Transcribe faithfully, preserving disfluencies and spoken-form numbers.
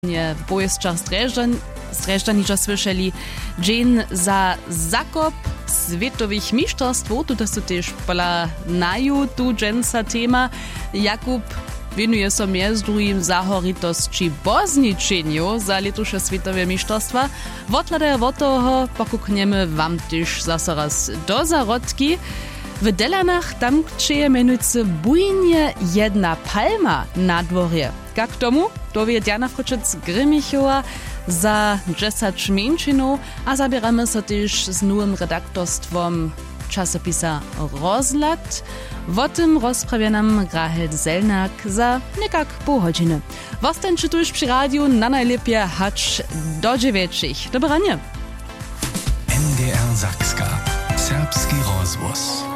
Nie, w Bojeszczach Streżdżanicza słyszeli dzień za zakop światowych mistrzostw. Tutaj są też pola naju tu dżęca tema. Jakub winuje się między drugim zahoritości bozniczeniu za letusze światowe mistrzostwa. Wotladę od toho pokukniemy wam też zase raz do zarodki. W Delanach tam krzeje menujcy bujnie jedna palma na dworze. Jak tomu? To wie Diana Fryczec-Grymichowa za dziesięć mięczynów, a zabieramy się też z nowym redaktorstwem czasopisa Rozlad. O tym rozprawia nam Rahel Zelnak za niekak pół godziny. Wostańcie tu już przy radiu na najlepiej hacz do dziewięciu. Dobranie. N D R Sakska. Serbski rozwóz.